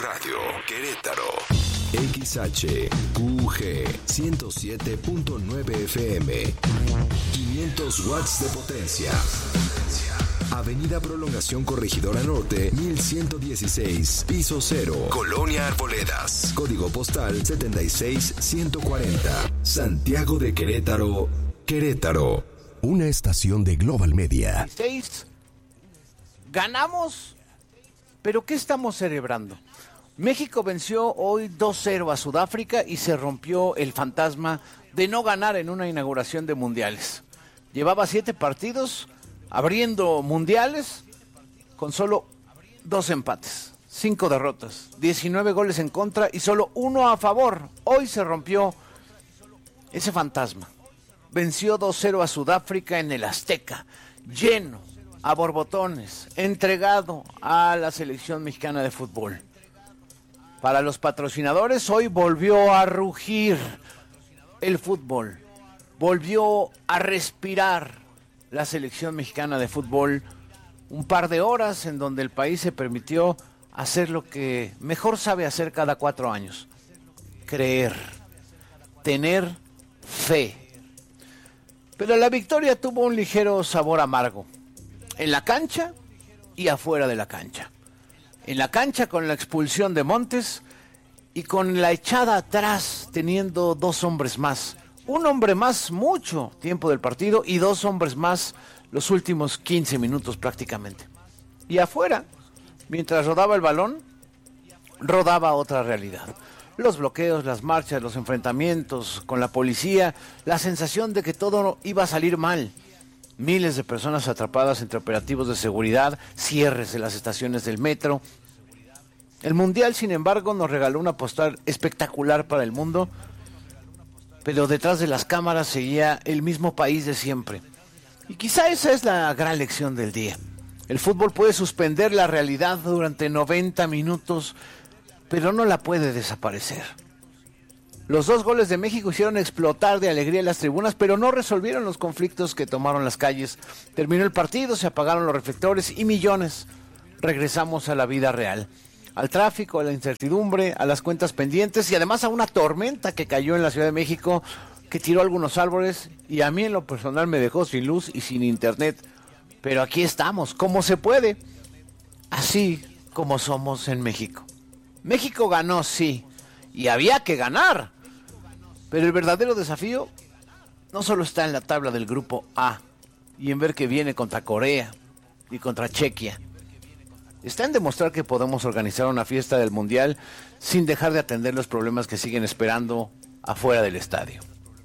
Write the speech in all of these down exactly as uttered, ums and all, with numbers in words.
Radio Querétaro. X H Q G ciento siete punto nueve F M. quinientos watts de potencia. Avenida Prolongación Corregidora Norte, mil ciento dieciséis, piso cero. Colonia Arboledas. Código postal setenta y seis ciento cuarenta. Santiago de Querétaro, Querétaro. Una estación de Global Media. Seis. Ganamos, pero ¿qué estamos celebrando? México venció hoy dos cero a Sudáfrica y se rompió el fantasma de no ganar en una inauguración de mundiales. Llevaba siete partidos abriendo mundiales con solo dos empates, cinco derrotas, diecinueve goles en contra y solo uno a favor. Hoy se rompió ese fantasma. Venció dos cero a Sudáfrica en el Azteca, lleno, a borbotones, entregado a la selección mexicana de fútbol. Para los patrocinadores, hoy volvió a rugir el fútbol, volvió a respirar la selección mexicana de fútbol. Un par de horas en donde el país se permitió hacer lo que mejor sabe hacer cada cuatro años: creer, tener fe. Pero la victoria tuvo un ligero sabor amargo, en la cancha y afuera de la cancha. En la cancha con la expulsión de Montes y con la echada atrás teniendo dos hombres más. Un hombre más mucho tiempo del partido y dos hombres más los últimos quince minutos prácticamente. Y afuera, mientras rodaba el balón, rodaba otra realidad. Los bloqueos, las marchas, los enfrentamientos con la policía, la sensación de que todo iba a salir mal. Miles de personas atrapadas entre operativos de seguridad, cierres de las estaciones del metro. El Mundial, sin embargo, nos regaló una postal espectacular para el mundo, pero detrás de las cámaras seguía el mismo país de siempre. Y quizá esa es la gran lección del día. El fútbol puede suspender la realidad durante noventa minutos, pero no la puede desaparecer. Los dos goles de México hicieron explotar de alegría las tribunas, pero no resolvieron los conflictos que tomaron las calles. Terminó el partido, se apagaron los reflectores y millones regresamos a la vida real. Al tráfico, a la incertidumbre, a las cuentas pendientes y además a una tormenta que cayó en la Ciudad de México, que tiró algunos árboles y a mí en lo personal me dejó sin luz y sin internet. Pero aquí estamos, como se puede, así como somos en México. México ganó, sí, y había que ganar. Pero el verdadero desafío no solo está en la tabla del grupo A y en ver que viene contra Corea y contra Chequia. Está en demostrar que podemos organizar una fiesta del Mundial sin dejar de atender los problemas que siguen esperando afuera del estadio.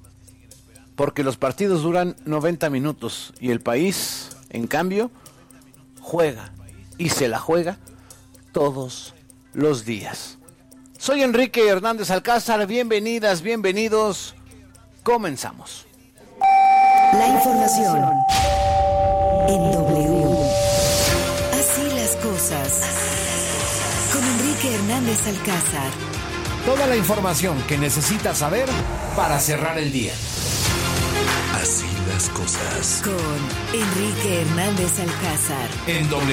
Porque los partidos duran noventa minutos y el país, en cambio, juega y se la juega todos los días. Soy Enrique Hernández Alcázar, bienvenidas, bienvenidos, comenzamos. La información en W. Así las cosas. Con Enrique Hernández Alcázar. Toda la información que necesitas saber para cerrar el día. Así las cosas. Con Enrique Hernández Alcázar. En W.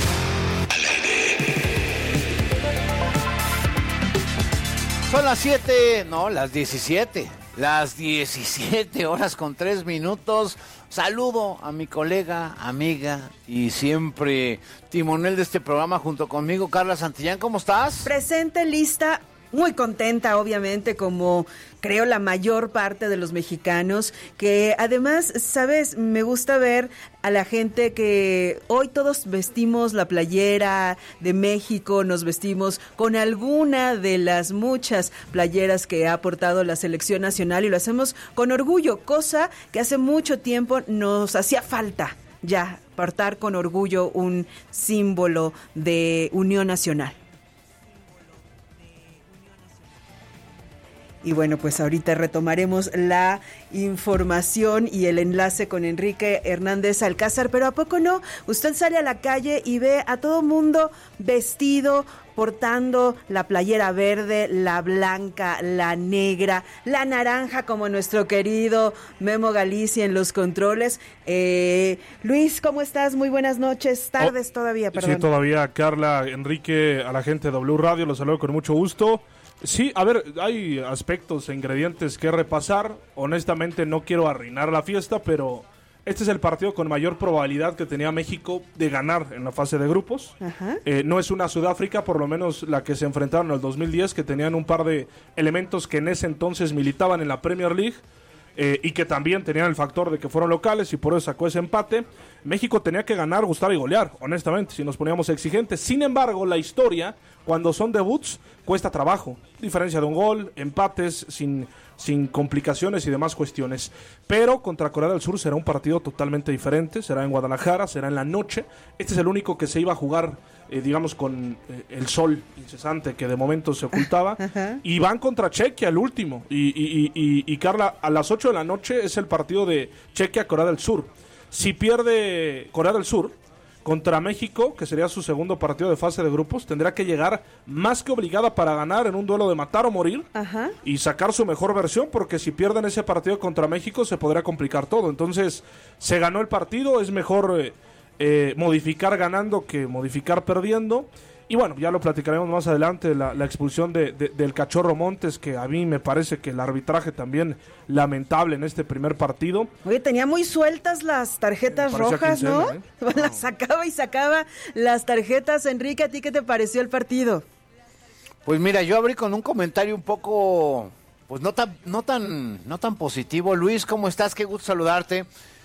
Son las siete, no, las diecisiete. Las diecisiete horas con tres minutos. Saludo a mi colega, amiga y siempre timonel de este programa junto conmigo, Carla Santillán. ¿Cómo estás? Presente, lista, muy contenta, obviamente, como creo la mayor parte de los mexicanos, que además, ¿sabes? Me gusta ver a la gente que hoy todos vestimos la playera de México, nos vestimos con alguna de las muchas playeras que ha portado la selección nacional y lo hacemos con orgullo, cosa que hace mucho tiempo nos hacía falta ya, portar con orgullo un símbolo de unión nacional. Y bueno, pues ahorita retomaremos la información y el enlace con Enrique Hernández Alcázar, pero ¿a poco no? Usted sale a la calle y ve a todo mundo vestido, portando la playera verde, la blanca, la negra, la naranja, como nuestro querido Memo Galicia en los controles. Eh, Luis, ¿cómo estás? Muy buenas noches, tardes oh, todavía, perdón. Sí, todavía, Carla, Enrique, a la gente de W Radio, los saludo con mucho gusto. Sí, a ver, hay aspectos e ingredientes que repasar. Honestamente no quiero arruinar la fiesta, pero este es el partido con mayor probabilidad que tenía México de ganar en la fase de grupos. Eh, no es una Sudáfrica, por lo menos la que se enfrentaron en el dos mil diez, que tenían un par de elementos que en ese entonces militaban en la Premier League. Eh, y que también tenían el factor de que fueron locales y por eso sacó ese empate. México tenía que ganar, gustar y golear, honestamente, si nos poníamos exigentes. Sin embargo, la historia, cuando son debuts, cuesta trabajo. Diferencia de un gol, empates, sin, sin complicaciones y demás cuestiones. Pero contra Corea del Sur será un partido totalmente diferente, será en Guadalajara, será en la noche. Este es el único que se iba a jugar, eh, digamos, con eh, el sol incesante que de momento se ocultaba. Y van contra Chequia, el último. Y, y, y, y, y Carla, a las ocho de la noche es el partido de Chequia-Corea del Sur. Si pierde Corea del Sur contra México, que sería su segundo partido de fase de grupos, tendrá que llegar más que obligada para ganar en un duelo de matar o morir. Ajá. Y sacar su mejor versión, porque si pierden ese partido contra México se podrá complicar todo. Entonces, se ganó el partido, es mejor eh, eh, modificar ganando que modificar perdiendo. Y bueno, ya lo platicaremos más adelante, la, la expulsión de, de, del Cachorro Montes, que a mí me parece que el arbitraje también lamentable en este primer partido. Oye, tenía muy sueltas las tarjetas rojas, quincena, ¿no? ¿eh? Las sacaba y sacaba las tarjetas. Enrique, ¿a ti qué te pareció el partido? Pues mira, yo abrí con un comentario un poco, pues no tan, no tan, no tan positivo. Luis, ¿cómo estás? Qué gusto saludarte.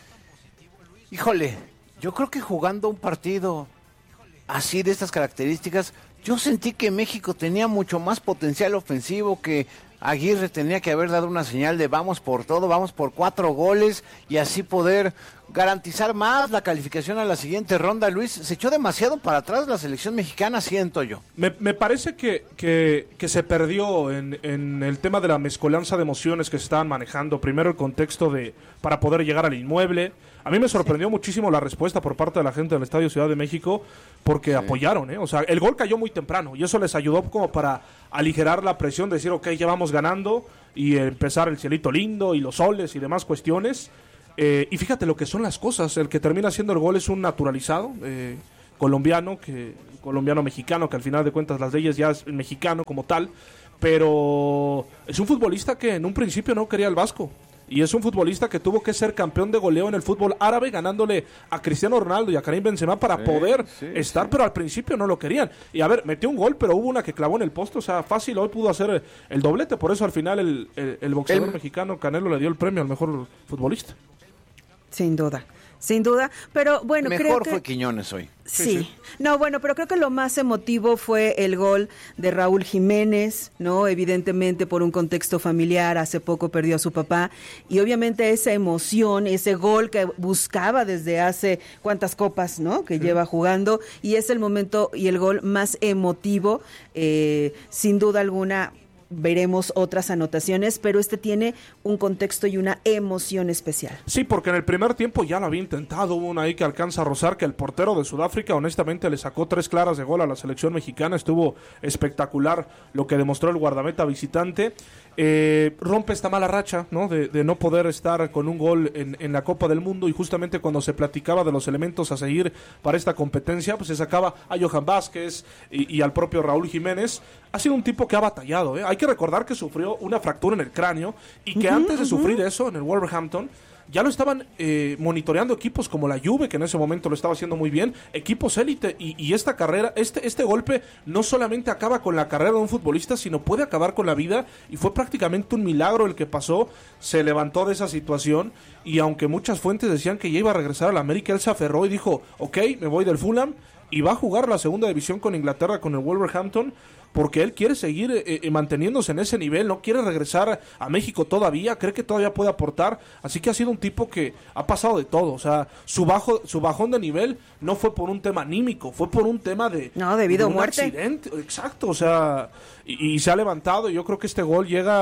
Híjole, yo creo que jugando un partido así de estas características, yo sentí que México tenía mucho más potencial ofensivo, que Aguirre tenía que haber dado una señal de vamos por todo, vamos por cuatro goles y así poder garantizar más la calificación a la siguiente ronda. Luis, se echó demasiado para atrás la selección mexicana, siento yo. Me, me parece que, que, que se perdió en, en el tema de la mezcolanza de emociones que se estaban manejando. Primero el contexto de para poder llegar al inmueble. A mí me sorprendió sí. muchísimo la respuesta por parte de la gente del Estadio Ciudad de México, porque sí. apoyaron, ¿eh? O sea, el gol cayó muy temprano y eso les ayudó como para aligerar la presión de decir, ok, ya vamos ganando y empezar el cielito lindo y los soles y demás cuestiones. Eh, y fíjate lo que son las cosas, el que termina haciendo el gol es un naturalizado eh, colombiano, que colombiano-mexicano, que al final de cuentas las leyes ya es mexicano como tal, pero es un futbolista que en un principio no quería el Vasco. Y es un futbolista que tuvo que ser campeón de goleo en el fútbol árabe, ganándole a Cristiano Ronaldo y a Karim Benzema para sí, poder sí, estar, sí. pero al principio no lo querían. Y a ver, metió un gol, pero hubo una que clavó en el poste, o sea, fácil, hoy pudo hacer el doblete, por eso al final el, el, el boxeador el... mexicano Canelo le dio el premio al mejor futbolista. Sin duda. Sin duda, pero bueno, mejor creo que fue Quiñones hoy. Sí. sí, no, bueno, pero creo que lo más emotivo fue el gol de Raúl Jiménez, ¿no? Evidentemente por un contexto familiar, hace poco perdió a su papá y obviamente esa emoción, ese gol que buscaba desde hace cuántas copas, ¿no? Que sí. lleva jugando y es el momento y el gol más emotivo, eh, sin duda alguna. Veremos otras anotaciones, pero este tiene un contexto y una emoción especial. Sí, porque en el primer tiempo ya lo había intentado, hubo una ahí que alcanza a rozar, que el portero de Sudáfrica honestamente le sacó tres claras de gol a la selección mexicana, estuvo espectacular lo que demostró el guardameta visitante. Eh, rompe esta mala racha, ¿no? De, de no poder estar con un gol en, en la Copa del Mundo, y justamente cuando se platicaba de los elementos a seguir para esta competencia, pues se sacaba a Johan Vázquez y, y al propio Raúl Jiménez. Ha sido un tipo que ha batallado, ¿eh? Hay que recordar que sufrió una fractura en el cráneo y que uh-huh, antes de uh-huh. sufrir eso en el Wolverhampton ya lo estaban eh, monitoreando equipos como la Juve, que en ese momento lo estaba haciendo muy bien, equipos élite, y, y esta carrera, este, este golpe no solamente acaba con la carrera de un futbolista, sino puede acabar con la vida, y fue prácticamente un milagro el que pasó. Se levantó de esa situación, y aunque muchas fuentes decían que ya iba a regresar a la América, él se aferró y dijo, ok, me voy del Fulham, y va a jugar la segunda división con Inglaterra, con el Wolverhampton, porque él quiere seguir eh, manteniéndose en ese nivel, no quiere regresar a México todavía, cree que todavía puede aportar, así que ha sido un tipo que ha pasado de todo, o sea, su bajo su bajón de nivel no fue por un tema anímico, fue por un tema de, no, debido de un a muerte. accidente, exacto, o sea, y, y se ha levantado, y yo creo que este gol llega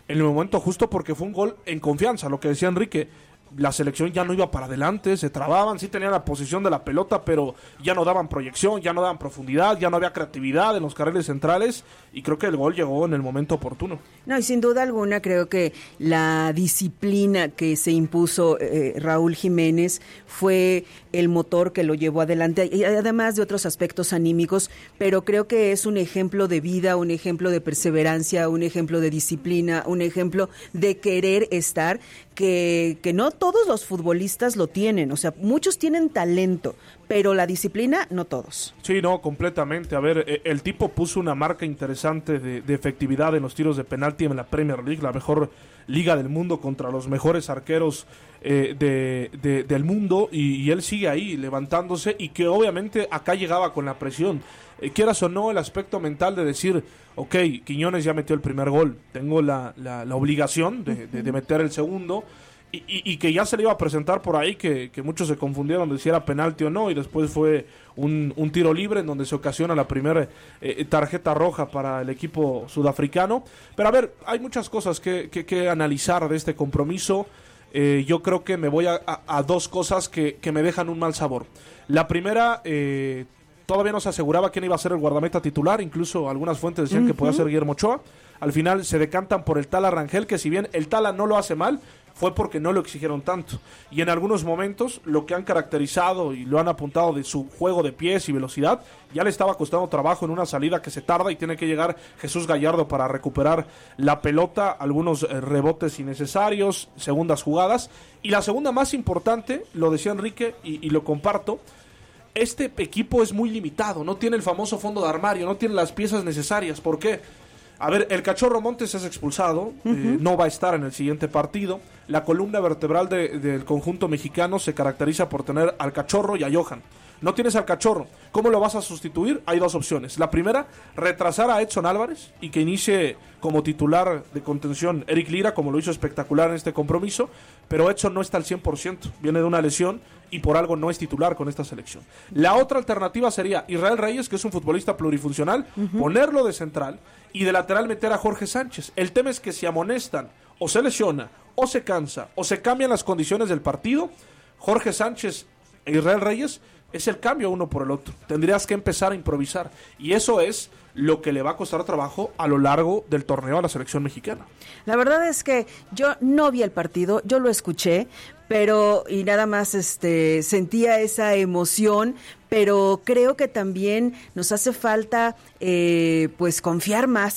en el momento justo, porque fue un gol en confianza, lo que decía Enrique. La selección ya no iba para adelante, se trababan, sí tenían la posición de la pelota, pero ya no daban proyección, ya no daban profundidad, ya no había creatividad en los carriles centrales, y creo que el gol llegó en el momento oportuno. No, y sin duda alguna creo que la disciplina que se impuso eh, Raúl Jiménez fue el motor que lo llevó adelante, y además de otros aspectos anímicos, pero creo que es un ejemplo de vida, un ejemplo de perseverancia, un ejemplo de disciplina, un ejemplo de querer estar, que, que no todos los futbolistas lo tienen, o sea, muchos tienen talento, pero la disciplina no todos. Sí, no, completamente. A ver, el tipo puso una marca interesante de, de efectividad en los tiros de penalti en la Premier League, la mejor liga del mundo, contra los mejores arqueros eh, de, de, del mundo, y, y él sigue ahí levantándose, y que obviamente acá llegaba con la presión. Eh, quieras o no, el aspecto mental de decir, ok, Quiñones ya metió el primer gol, tengo la, la, la obligación de, de, de meter el segundo. Y, y, y que ya se le iba a presentar por ahí, que, que muchos se confundieron de si era penalti o no, y después fue un, un tiro libre en donde se ocasiona la primera eh, tarjeta roja para el equipo sudafricano. Pero a ver, hay muchas cosas que, que, que analizar de este compromiso. Eh, yo creo que me voy a, a, a dos cosas que, que me dejan un mal sabor. La primera, eh, todavía no se aseguraba quién iba a ser el guardameta titular, incluso algunas fuentes decían uh-huh. que podía ser Guillermo Ochoa. Al final se decantan por el Tala Rangel, que si bien el Tala no lo hace mal, fue porque no lo exigieron tanto. Y en algunos momentos lo que han caracterizado y lo han apuntado de su juego de pies y velocidad, ya le estaba costando trabajo en una salida que se tarda, y tiene que llegar Jesús Gallardo para recuperar la pelota, algunos eh, rebotes innecesarios, segundas jugadas. Y la segunda más importante, lo decía Enrique y, y lo comparto, este equipo es muy limitado, no tiene el famoso fondo de armario, no tiene las piezas necesarias. ¿Por qué? A ver, el Cachorro Montes es expulsado, uh-huh. eh, no va a estar en el siguiente partido. La columna vertebral de, del conjunto mexicano se caracteriza por tener al Cachorro y a Johan. No tienes al Cachorro, ¿cómo lo vas a sustituir? Hay dos opciones. La primera, retrasar a Edson Álvarez y que inicie como titular de contención Eric Lira, como lo hizo espectacular en este compromiso, pero Edson no está al cien por ciento, viene de una lesión y por algo no es titular con esta selección. La otra alternativa sería Israel Reyes, que es un futbolista plurifuncional, uh-huh. ponerlo de central y de lateral meter a Jorge Sánchez. El tema es que si amonestan, o se lesiona, o se cansa, o se cambian las condiciones del partido, Jorge Sánchez e Israel Reyes es el cambio uno por el otro. Tendrías que empezar a improvisar, y eso es lo que le va a costar trabajo a lo largo del torneo a la selección mexicana. La verdad es que yo no vi el partido, yo lo escuché, pero y nada más este sentía esa emoción, pero creo que también nos hace falta eh, pues confiar más